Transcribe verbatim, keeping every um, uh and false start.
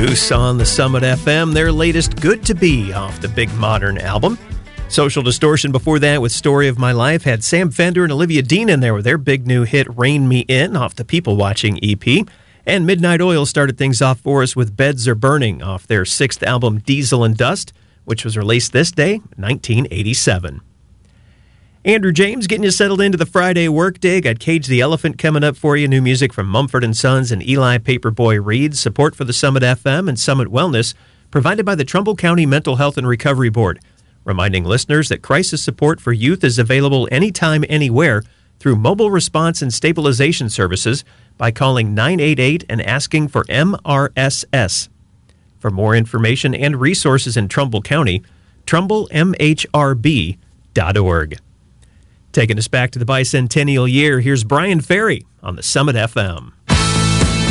Goose on the Summit F M, their latest Good to Be off the Big Modern album. Social Distortion before that with Story of My Life had Sam Fender and Olivia Dean in there with their big new hit Rein Me In off the People Watching E P. And Midnight Oil started things off for us with Beds Are Burning off their sixth album Diesel and Dust, which was released this day, nineteen eighty-seven. Andrew James getting you settled into the Friday workday. Got Cage the Elephant coming up for you. New music from Mumford and Sons and Eli Paperboy Reed. Support for the Summit F M and Summit Wellness provided by the Trumbull County Mental Health and Recovery Board. Reminding listeners that crisis support for youth is available anytime, anywhere through mobile response and stabilization services by calling nine eight eight and asking for M R S S. For more information and resources in Trumbull County, trumbull m h r b dot org. Taking us back to the bicentennial year, here's Brian Ferry on the Summit F M.